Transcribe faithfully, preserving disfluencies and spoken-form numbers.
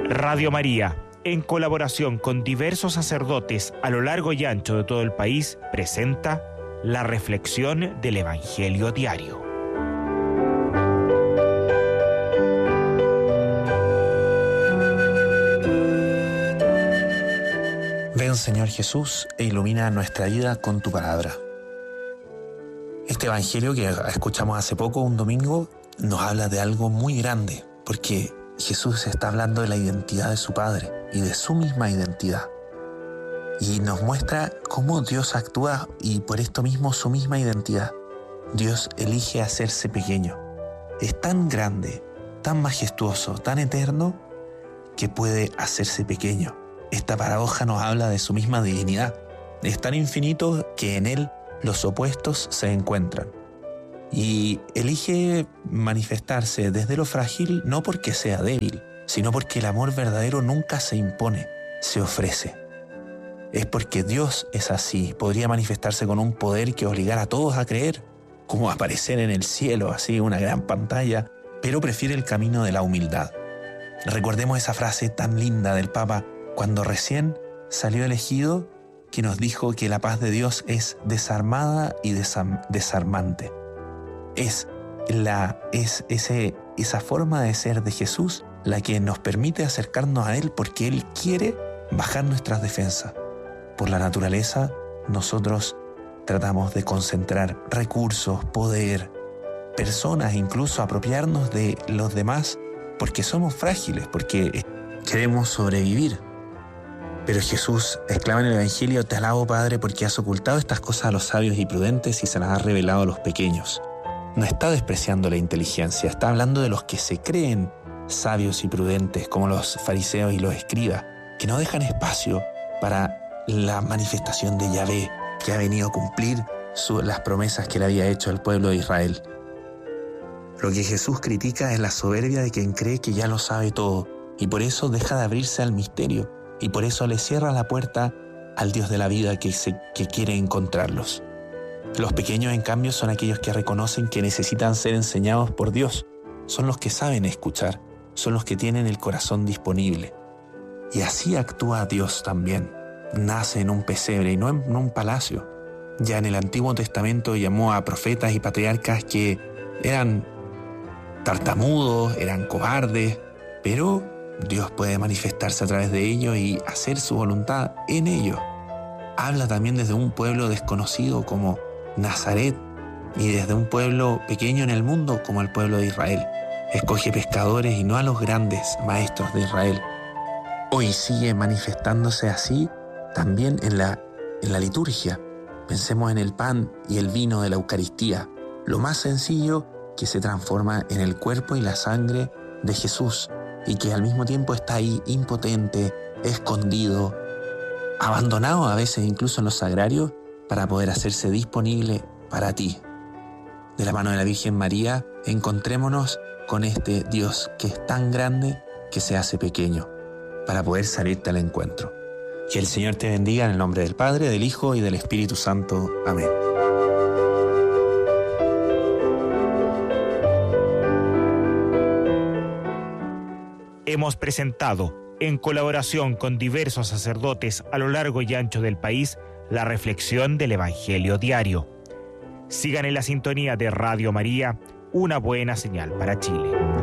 Radio María, en colaboración con diversos sacerdotes a lo largo y ancho de todo el país, presenta la reflexión del Evangelio Diario. Ven, Señor Jesús, e ilumina nuestra vida con tu palabra. Este Evangelio que escuchamos hace poco, un domingo, nos habla de algo muy grande, porque Jesús está hablando de la identidad de su Padre y de su misma identidad. Y nos muestra cómo Dios actúa y por esto mismo su misma identidad. Dios elige hacerse pequeño. Es tan grande, tan majestuoso, tan eterno, que puede hacerse pequeño. Esta paradoja nos habla de su misma divinidad. Es tan infinito que en él los opuestos se encuentran. Y elige manifestarse desde lo frágil no porque sea débil, sino porque el amor verdadero nunca se impone, se ofrece. Es porque Dios es así, podría manifestarse con un poder que obligara a todos a creer, como aparecer en el cielo, así una gran pantalla, pero prefiere el camino de la humildad. Recordemos esa frase tan linda del Papa cuando recién salió elegido, que nos dijo que la paz de Dios es desarmada y desam- desarmante. Es, la, es ese, esa forma de ser de Jesús la que nos permite acercarnos a Él porque Él quiere bajar nuestras defensas. Por la naturaleza, nosotros tratamos de concentrar recursos, poder, personas, incluso apropiarnos de los demás porque somos frágiles, porque queremos sobrevivir. Pero Jesús exclama en el Evangelio: te alabo, Padre, porque has ocultado estas cosas a los sabios y prudentes y se las has revelado a los pequeños. No está despreciando la inteligencia, está hablando de los que se creen sabios y prudentes, como los fariseos y los escribas, que no dejan espacio para la manifestación de Yahvé, que ha venido a cumplir su, las promesas que le había hecho al pueblo de Israel. Lo que Jesús critica es la soberbia de quien cree que ya lo sabe todo, y por eso deja de abrirse al misterio, y por eso le cierra la puerta al Dios de la vida que, se, que quiere encontrarlos. Los pequeños, en cambio, son aquellos que reconocen que necesitan ser enseñados por Dios. Son los que saben escuchar, son los que tienen el corazón disponible. Y así actúa Dios también. Nace en un pesebre y no en un palacio. Ya en el Antiguo Testamento llamó a profetas y patriarcas que eran tartamudos, eran cobardes, pero Dios puede manifestarse a través de ellos y hacer su voluntad en ellos. Habla también desde un pueblo desconocido como Nazaret y desde un pueblo pequeño en el mundo como el pueblo de Israel. Escoge pescadores y no a los grandes maestros de Israel. Hoy sigue manifestándose así también en la, en la liturgia. Pensemos en el pan y el vino de la Eucaristía, lo más sencillo que se transforma en el cuerpo y la sangre de Jesús y que al mismo tiempo está ahí impotente, escondido, abandonado a veces incluso en los sagrarios para poder hacerse disponible para ti. De la mano de la Virgen María, encontrémonos con este Dios que es tan grande que se hace pequeño para poder salirte al encuentro. Que el Señor te bendiga en el nombre del Padre, del Hijo y del Espíritu Santo. Amén. Hemos presentado, en colaboración con diversos sacerdotes a lo largo y ancho del país, la reflexión del Evangelio Diario. Sigan en la sintonía de Radio María, una buena señal para Chile.